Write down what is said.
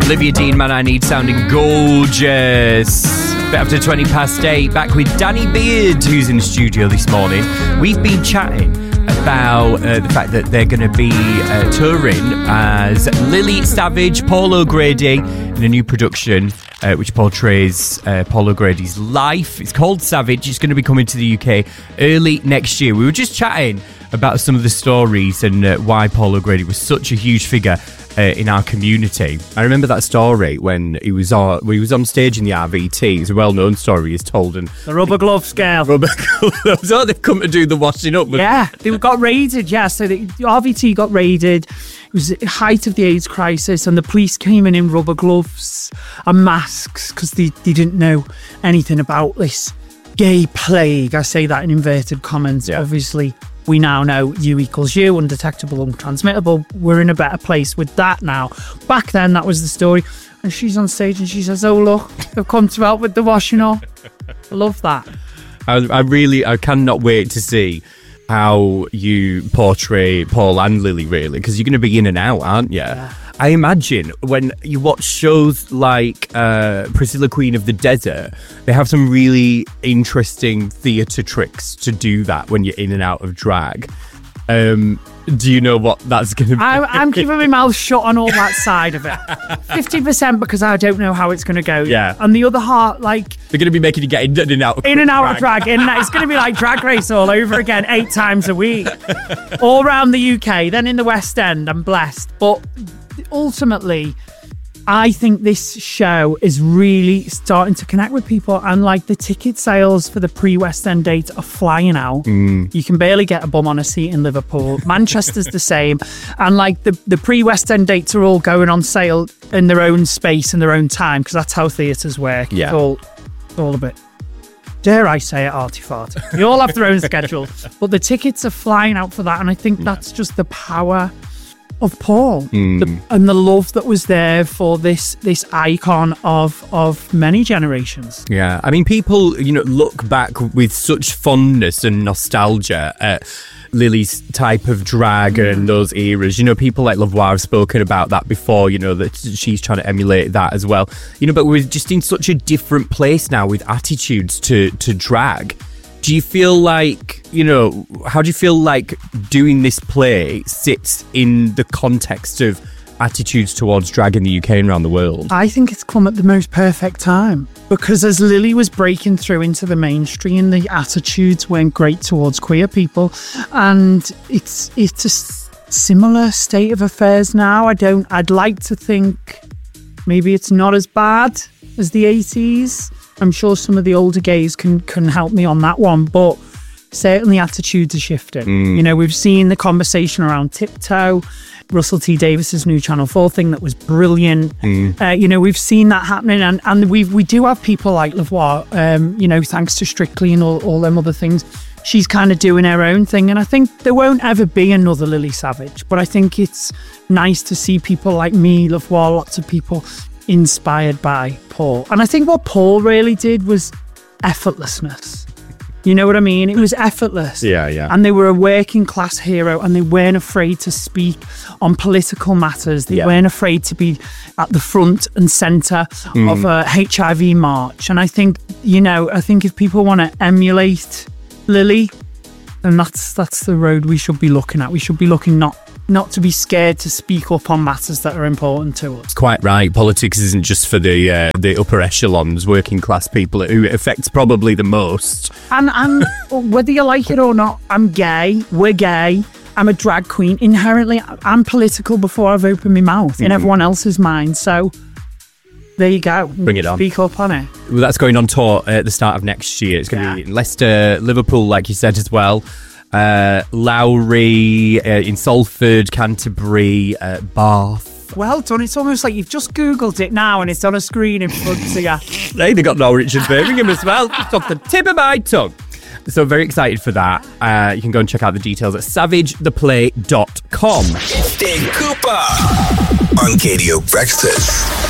Olivia Dean, Man I Need, sounding gorgeous. Bit after 8:20, back with Danny Beard, who's in the studio this morning. We've been chatting about the fact that they're going to be touring as Lily Savage, Paul O'Grady, in a new production which portrays Paul O'Grady's life. It's called Savage. It's going to be coming to the UK early next year. We were just chatting about some of the stories and why Paul O'Grady was such a huge figure in our community. I remember that story when he was on stage in the RVT. It's a well-known story he's told. And the rubber glove scale. Rubber gloves. Oh, they've come to do the washing up. Yeah, they got raided, yeah. So the RVT got raided. It was the height of the AIDS crisis and the police came in rubber gloves and masks because they didn't know anything about this gay plague. I say that in inverted commas, yeah. Obviously. We now know U equals U, undetectable, untransmittable. We're in a better place with that now. Back then, that was the story. And she's on stage and she says, oh, look, they've come to help with the washing up. I love that. I cannot wait to see how you portray Paul and Lily, really, because you're going to be in and out, aren't you? Yeah. I imagine when you watch shows like Priscilla, Queen of the Desert, they have some really interesting theatre tricks to do that when you're in and out of drag. Do you know what that's going to be? I'm keeping my mouth shut on all that side of it. 50% because I don't know how it's going to go. Yeah. And the other half, like... They're going to be making you get in and out of drag. It's going to be like Drag Race all over again 8 times a week. All around the UK, then in the West End. I'm blessed. But... ultimately, I think this show is really starting to connect with people, and like the ticket sales for the pre-West End dates are flying out. You can barely get a bum on a seat in Liverpool. Manchester's the same, and like the pre-West End dates are all going on sale in their own space in their own time because that's how theatres work. Yeah. It's all a bit, dare I say it, arty-farty. They all have their own schedule, but the tickets are flying out for that, and I think that's just the power of Paul and the love that was there for this icon of many generations. Yeah, I mean, people, look back with such fondness and nostalgia at Lily's type of drag and those eras. People like Lavoie have spoken about that before, that she's trying to emulate that as well. But we're just in such a different place now with attitudes to drag. Do you feel like, how do you feel like doing this play sits in the context of attitudes towards drag in the UK and around the world? I think it's come at the most perfect time because as Lily was breaking through into the mainstream, the attitudes weren't great towards queer people, and it's a similar state of affairs now. I'd like to think maybe it's not as bad as the 80s. I'm sure some of the older gays can help me on that one, but certainly attitudes are shifting. We've seen the conversation around Tiptoe, Russell T Davis's new Channel 4 thing that was brilliant. We've seen that happening, and we do have people like Lavoie, thanks to Strictly and all them other things. She's kind of doing her own thing, and I think there won't ever be another Lily Savage, but I think it's nice to see people like me, Lavoie, lots of people inspired by Paul. And I think what Paul really did was effortlessness. You know what I mean? It was effortless. Yeah. And they were a working class hero, and they weren't afraid to speak on political matters. They weren't afraid to be at the front and centre of a HIV march. And I think, if people want to emulate Lily, then that's the road we should be looking at. We should be looking not to be scared to speak up on matters that are important to us. Quite right. Politics isn't just for the upper echelons, working class people, who it affects probably the most. And whether you like it or not, I'm gay. We're gay. I'm a drag queen. Inherently, I'm political before I've opened my mouth in everyone else's mind. So there you go. Bring it on. Speak up on it. Well, that's going on tour at the start of next year. It's going to be in Leicester, Liverpool, like you said as well. Lowry, in Salford, Canterbury, Bath. Well done. It's almost like you've just Googled it now and it's on a screen in front of you. Hey, they got Norwich and Birmingham as well. Just off the tip of my tongue. So very excited for that. You can go and check out the details at savagetheplay.com. It's Dan Cooper on KDO Breakfast.